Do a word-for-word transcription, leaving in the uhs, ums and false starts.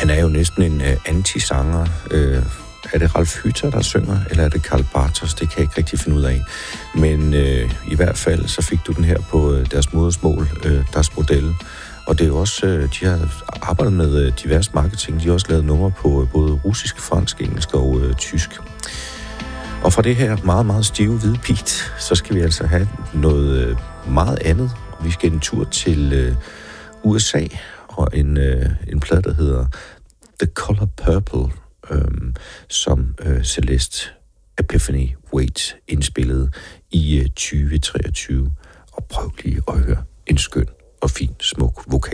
Han er jo næsten en uh, anti-sanger. Uh, er det Ralf Hütter, der synger, eller er det Karl Bartos? Det kan jeg ikke rigtig finde ud af. Men uh, i hvert fald, så fik du den her på uh, deres modersmål, uh, deres model. Og det er jo også, uh, de har arbejdet med uh, divers marketing. De har også lavet numre på uh, både russisk, fransk, engelsk og uh, tysk. Og fra det her meget, meget stive hvide beat, så skal vi altså have noget uh, meget andet. Vi skal en tur til uh, U S A og en, uh, en plade, der hedder The Color Purple, um, som uh, Celeste Epiphany Wait indspillede i uh, tyve treogtyve. Og prøv lige at høre en skøn og fin, smuk vokal.